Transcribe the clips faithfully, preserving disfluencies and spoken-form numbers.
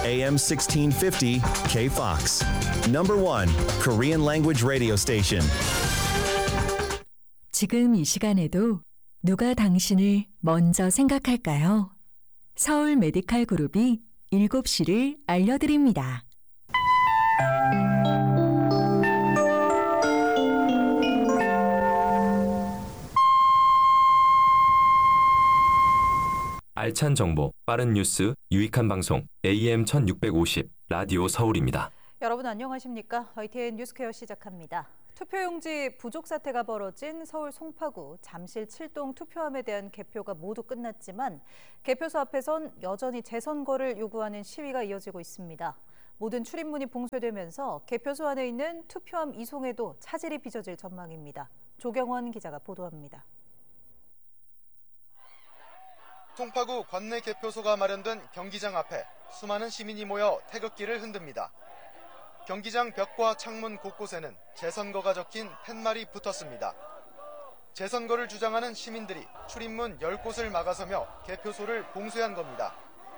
A M sixteen fifty K Fox. Number one Korean language radio station. 지금 이 시간에도 누가 당신을 먼저 생각할까요? 서울 메디칼 그룹이 일곱 시를 알려드립니다. 알찬 정보, 빠른 뉴스, 유익한 방송 에이엠 천육백오십 라디오 서울입니다. 여러분 안녕하십니까? 와이티엔 뉴스케어 시작합니다. 투표용지 부족 사태가 벌어진 서울 송파구 잠실 칠동 투표함에 대한 개표가 모두 끝났지만 개표소 앞에선 여전히 재선거를 요구하는 시위가 이어지고 있습니다. 모든 출입문이 봉쇄되면서 개표소 안에 있는 투표함 이송에도 차질이 빚어질 전망입니다. 조경원 기자가 보도합니다. 송파구 관내 개표소가 마련된 경기장 앞에 수많은 시민이 모여 태극기를 흔듭니다. 경기장 벽과 창문 곳곳에는 재선거가 적힌 팻말이 붙었습니다. 재선거를 주장하는 시민들이 출입문 열 곳을 막아서며 개표소를 봉쇄한 겁니다.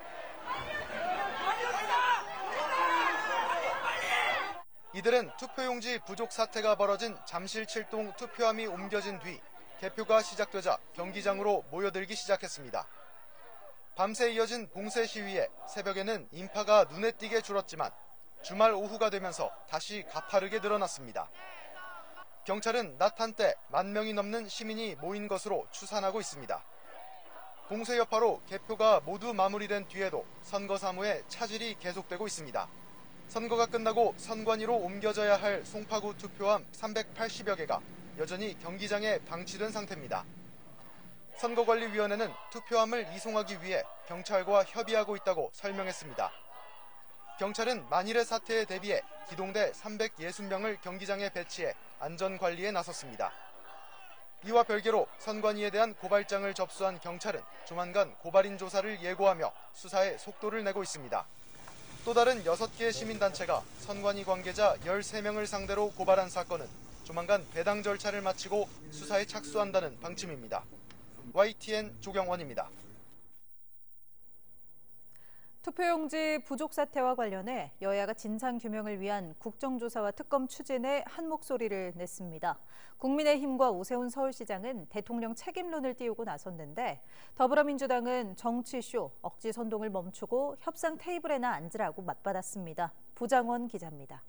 이들은 투표용지 부족 사태가 벌어진 잠실 칠동 투표함이 옮겨진 뒤 개표가 시작되자 경기장으로 모여들기 시작했습니다. 밤새 이어진 봉쇄 시위에 새벽에는 인파가 눈에 띄게 줄었지만 주말 오후가 되면서 다시 가파르게 늘어났습니다. 경찰은 낮 한때 만 명이 넘는 시민이 모인 것으로 추산하고 있습니다. 봉쇄 여파로 개표가 모두 마무리된 뒤에도 선거 사무에 차질이 계속되고 있습니다. 선거가 끝나고 선관위로 옮겨져야 할 송파구 투표함 삼백팔십여 개가 여전히 경기장에 방치된 상태입니다. 선거관리위원회는 투표함을 이송하기 위해 경찰과 협의하고 있다고 설명했습니다. 경찰은 만일의 사태에 대비해 기동대 삼백육십 명을 경기장에 배치해 안전관리에 나섰습니다. 이와 별개로 선관위에 대한 고발장을 접수한 경찰은 조만간 고발인 조사를 예고하며 수사에 속도를 내고 있습니다. 또 다른 여섯 개의 시민단체가 선관위 관계자 열세 명을 상대로 고발한 사건은 조만간 배당 절차를 마치고 수사에 착수한다는 방침입니다. 와이티엔 조경원입니다. 투표용지 부족 사태와 관련해 여야가 진상규명을 위한 국정조사와 특검 추진에 한 목소리를 냈습니다. 국민의힘과 오세훈 서울시장은 대통령 책임론을 띄우고 나섰는데 더불어민주당은 정치쇼, 억지 선동을 멈추고 협상 테이블에나 앉으라고 맞받았습니다. 부장원 기자입니다.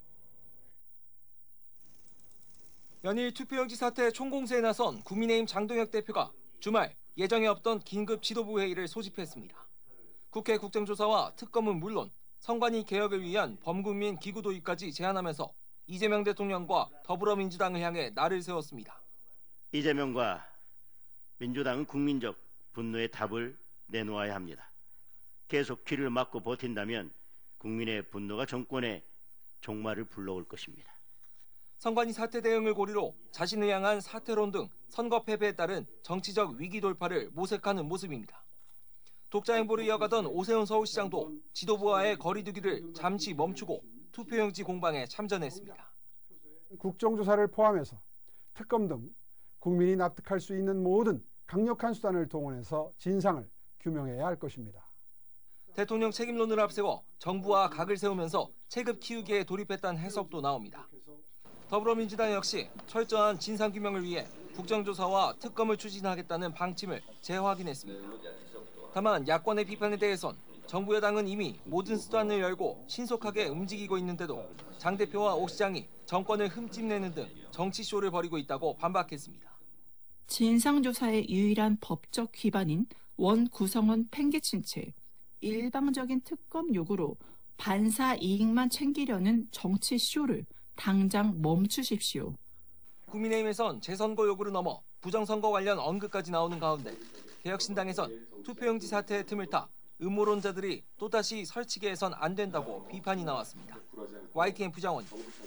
연일 투표용지 사태 총공세에 나선 국민의힘 장동혁 대표가 주말 예정에 없던 긴급 지도부 회의를 소집했습니다. 국회 국정조사와 특검은 물론 선관위 개혁을 위한 범국민 기구 도입까지 제안하면서 이재명 대통령과 더불어민주당을 향해 날을 세웠습니다. 이재명과 민주당은 국민적 분노의 답을 내놓아야 합니다. 계속 귀를 막고 버틴다면 국민의 분노가 정권의 종말을 불러올 것입니다. 선관위 사태 대응을 고리로 자신을 향한 사퇴론 등 선거 패배에 따른 정치적 위기 돌파를 모색하는 모습입니다. 독자 행보를 이어가던 오세훈 서울시장도 지도부와의 거리두기를 잠시 멈추고 투표용지 공방에 참전했습니다. 국정조사를 포함해서 특검 등 국민이 납득할 수 있는 모든 강력한 수단을 동원해서 진상을 규명해야 할 것입니다. 대통령 책임론을 앞세워 정부와 각을 세우면서 체급 키우기에 돌입했다는 해석도 나옵니다. 더불어민주당 역시 철저한 진상규명을 위해 국정조사와 특검을 추진하겠다는 방침을 재확인했습니다. 다만 야권의 비판에 대해선 정부 여당은 이미 모든 수단을 열고 신속하게 움직이고 있는데도 장 대표와 오 시장이 정권을 흠집내는 등 정치쇼를 벌이고 있다고 반박했습니다. 진상조사의 유일한 법적 기반인 원구성원 팽개친 채 일방적인 특검 요구로 반사 이익만 챙기려는 정치쇼를 당장 멈추십시오. 국민의힘에선 재선거 요구를 넘어 부정선거 관련 언급까지 나오는 가운데 개혁신당에선 투표용지 사태의 틈을 타 음모론자들이 또다시 설치게해선 안 된다고 비판이 나왔습니다. 와이티엔 부장원.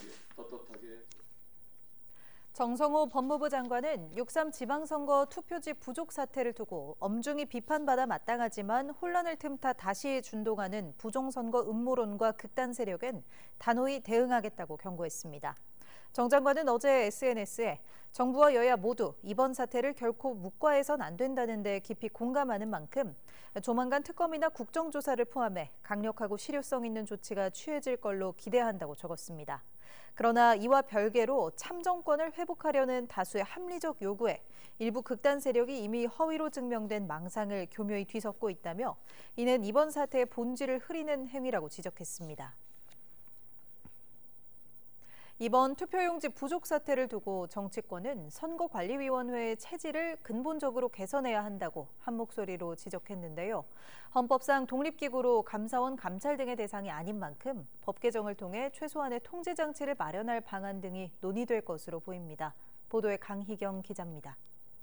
정성호 법무부 장관은 육삼 지방선거 투표지 부족 사태를 두고 엄중히 비판받아 마땅하지만 혼란을 틈타 다시 준동하는 부정선거 음모론과 극단 세력엔 단호히 대응하겠다고 경고했습니다. 정 장관은 어제 에스엔에스에 정부와 여야 모두 이번 사태를 결코 묵과해선 안 된다는 데 깊이 공감하는 만큼 조만간 특검이나 국정조사를 포함해 강력하고 실효성 있는 조치가 취해질 걸로 기대한다고 적었습니다. 그러나 이와 별개로 참정권을 회복하려는 다수의 합리적 요구에 일부 극단 세력이 이미 허위로 증명된 망상을 교묘히 뒤섞고 있다며 이는 이번 사태의 본질을 흐리는 행위라고 지적했습니다. 이번 투표용지 부족 사태를 두고 정치권은 선거관리위원회의 체질을 근본적으로 개선해야 한다고 한 목소리로 지적했는데요. 헌법상 독립기구로 감사원, 감찰 등의 대상이 아닌 만큼 법 개정을 통해 최소한의 통제 장치를 마련할 방안 등이 논의될 것으로 보입니다. 보도에 강희경 기자입니다.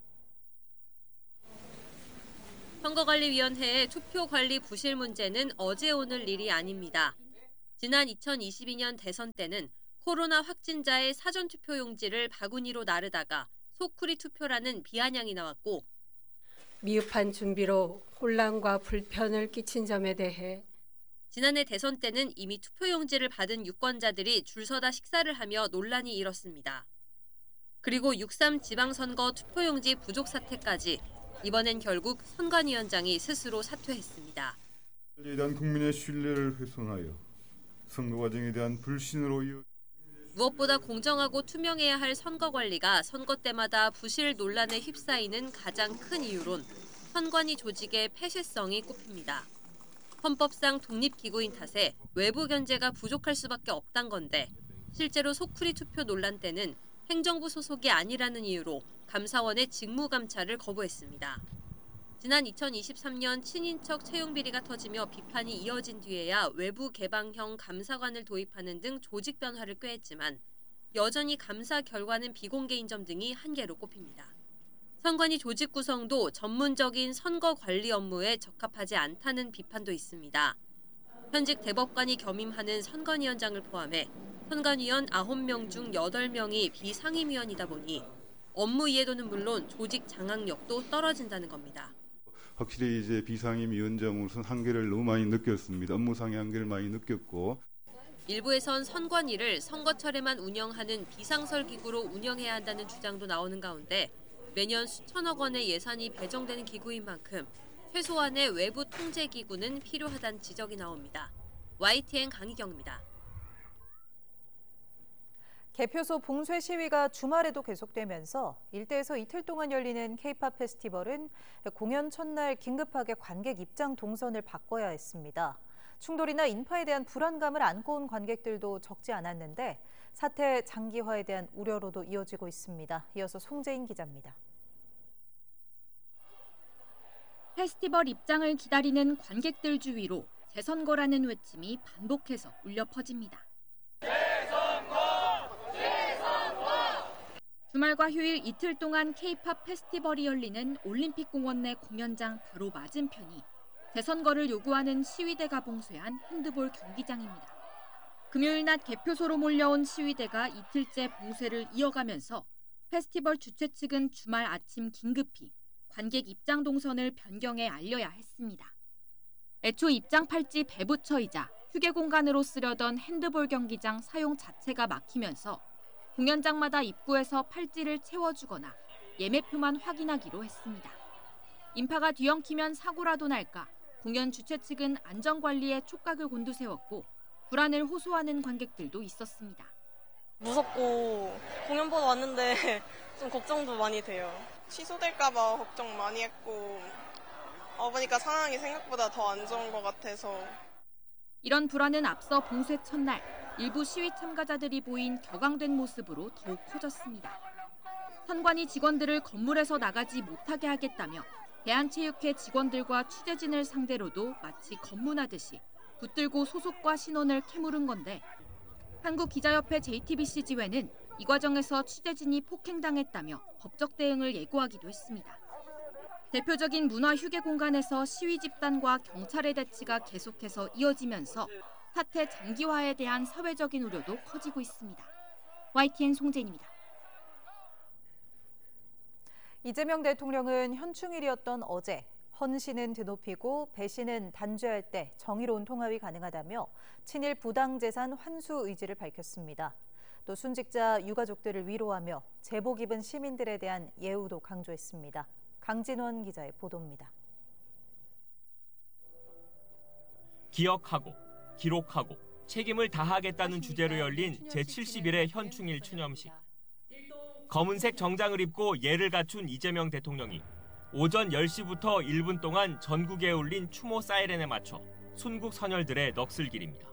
선거관리위원회의 투표관리 부실 문제는 어제 오늘 일이 아닙니다. 지난 이천이십이 년 대선 때는 코로나 확진자의 사전투표용지를 바구니로 나르다가 소쿠리 투표라는 비아냥이 나왔고 미흡한 준비로 혼란과 불편을 끼친 점에 대해 지난해 대선 때는 이미 투표용지를 받은 유권자들이 줄 서다 식사를 하며 논란이 일었습니다. 그리고 육삼 지방선거 투표용지 부족 사태까지 이번엔 결국 선관위원장이 스스로 사퇴했습니다. 에 대한 국민의 신뢰를 훼손하여 선거 과정에 대한 불신으로 이어 무엇보다 공정하고 투명해야 할 선거 관리가 선거 때마다 부실 논란에 휩싸이는 가장 큰 이유론 선관위 조직의 폐쇄성이 꼽힙니다. 헌법상 독립기구인 탓에 외부 견제가 부족할 수밖에 없단 건데 실제로 소쿠리 투표 논란 때는 행정부 소속이 아니라는 이유로 감사원의 직무 감찰을 거부했습니다. 지난 이천이십삼 년 친인척 채용 비리가 터지며 비판이 이어진 뒤에야 외부 개방형 감사관을 도입하는 등 조직 변화를 꾀했지만 여전히 감사 결과는 비공개인 점 등이 한계로 꼽힙니다. 선관위 조직 구성도 전문적인 선거 관리 업무에 적합하지 않다는 비판도 있습니다. 현직 대법관이 겸임하는 선관위원장을 포함해 선관위원 아홉 명 중 여덟 명이 비상임위원이다 보니 업무 이해도는 물론 조직 장악력도 떨어진다는 겁니다. 확실히 이제 비상임위원장으로서는 한계를 너무 많이 느꼈습니다. 업무상의 한계를 많이 느꼈고 일부에선 선관위를 선거철에만 운영하는 비상설기구로 운영해야 한다는 주장도 나오는 가운데 매년 수천억 원의 예산이 배정되는 기구인 만큼 최소한의 외부 통제기구는 필요하다는 지적이 나옵니다. 와이티엔 강희경입니다. 개표소 봉쇄 시위가 주말에도 계속되면서 일대에서 이틀 동안 열리는 케이팝 페스티벌은 공연 첫날 긴급하게 관객 입장 동선을 바꿔야 했습니다. 충돌이나 인파에 대한 불안감을 안고 온 관객들도 적지 않았는데 사태 장기화에 대한 우려로도 이어지고 있습니다. 이어서 송재인 기자입니다. 페스티벌 입장을 기다리는 관객들 주위로 재선거라는 외침이 반복해서 울려 퍼집니다. 주말과 휴일 이틀 동안 케이팝 페스티벌이 열리는 올림픽공원 내 공연장 바로 맞은편이 재선거를 요구하는 시위대가 봉쇄한 핸드볼 경기장입니다. 금요일 낮 개표소로 몰려온 시위대가 이틀째 봉쇄를 이어가면서 페스티벌 주최 측은 주말 아침 긴급히 관객 입장 동선을 변경해 알려야 했습니다. 애초 입장 팔찌 배부처이자 휴게 공간으로 쓰려던 핸드볼 경기장 사용 자체가 막히면서 공연장마다 입구에서 팔찌를 채워주거나 예매표만 확인하기로 했습니다. 인파가 뒤엉키면 사고라도 날까 공연 주최 측은 안전관리에 촉각을 곤두세웠고 불안을 호소하는 관객들도 있었습니다. 무섭고 공연 보러 왔는데 좀 걱정도 많이 돼요. 취소될까 봐 걱정 많이 했고 어, 보니까 상황이 생각보다 더 안 좋은 것 같아서. 이런 불안은 앞서 봉쇄 첫날 일부 시위 참가자들이 보인 격앙된 모습으로 더욱 커졌습니다. 선관위 직원들을 건물에서 나가지 못하게 하겠다며 대한체육회 직원들과 취재진을 상대로도 마치 검문하듯이 붙들고 소속과 신원을 캐물은 건데 한국기자협회 제이티비씨 지회는 이 과정에서 취재진이 폭행당했다며 법적 대응을 예고하기도 했습니다. 대표적인 문화휴게 공간에서 시위 집단과 경찰의 대치가 계속해서 이어지면서 사태 장기화에 대한 사회적인 우려도 커지고 있습니다. 와이티엔 송재인입니다. 이재명 대통령은 현충일이었던 어제 헌신은 드높이고 배신은 단죄할 때 정의로운 통합이 가능하다며 친일 부당재산 환수 의지를 밝혔습니다. 또 순직자 유가족들을 위로하며 제복 입은 시민들에 대한 예우도 강조했습니다. 강진원 기자의 보도입니다. 기억하고 기록하고 책임을 다하겠다는 주제로 열린 제칠십 일의 현충일 추념식. 검은색 정장을 입고 예를 갖춘 이재명 대통령이 오전 열 시부터 일 분 동안 전국에 울린 추모 사이렌에 맞춰 순국 선열들의 넋을길입니다.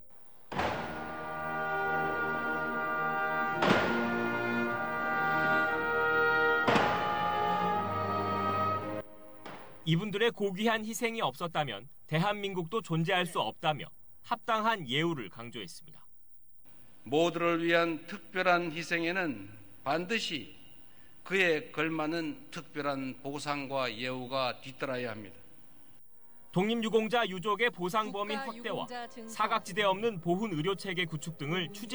이분들의 고귀한 희생이 없었다면 대한민국도 존재할 수 없다며 합당한 예우를 강조했습니다. 모두를 위한 특별한 희생에는 반드시 그에 걸맞는 특별한 보상과 예우가 뒤따라야 합니다. 독립유공자 유족의 보상 범위 확대와 사각지대 없는 보훈 의료체계 구축 등을 추진